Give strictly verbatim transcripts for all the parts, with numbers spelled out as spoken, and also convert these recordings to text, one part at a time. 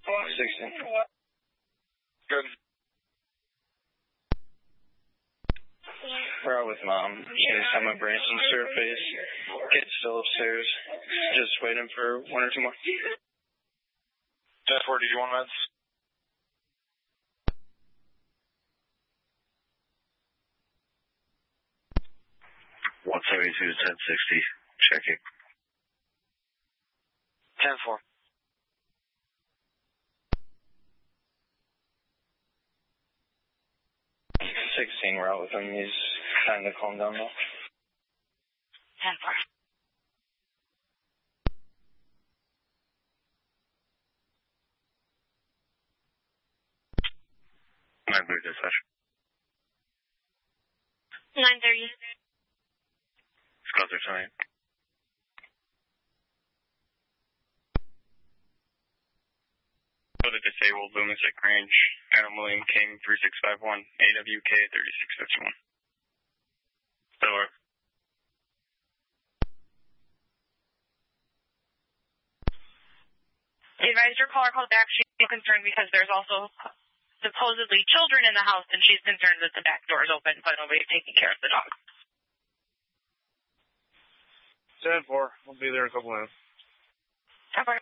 sixteen. Good. We're out with mom. She has had my brains on the surface. Kid's still upstairs. Just waiting for one or two more. ten four, did you want meds? one seventy-two to ten sixty. Checking. ten four. sixteen, we're out with him. He's kind of calmed down now. ten four. nine thirty dispatch. nine thirty. Scouts are tonight. For the disabled lunatic range, Adam William King three six five one, A W K thirty-six fifty-one. Door. The advisor caller called back. She's concerned because there's also supposedly children in the house, and she's concerned that the back door is open, but nobody's taking care of the dog. ten four, we'll be there in a couple minutes. Okay.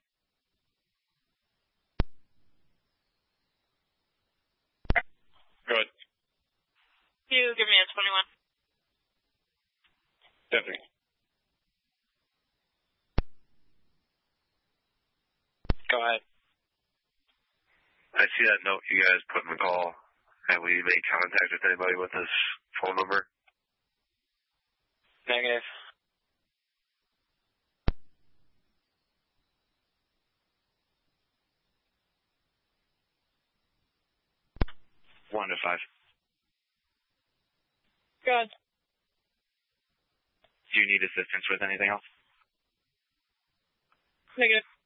Good. You give me a twenty-one. Deputy. Go ahead. I see that note you guys put in the call. Have we made contact with anybody with this phone number? Negative. One to five. Good. Do you need assistance with anything else? Negative.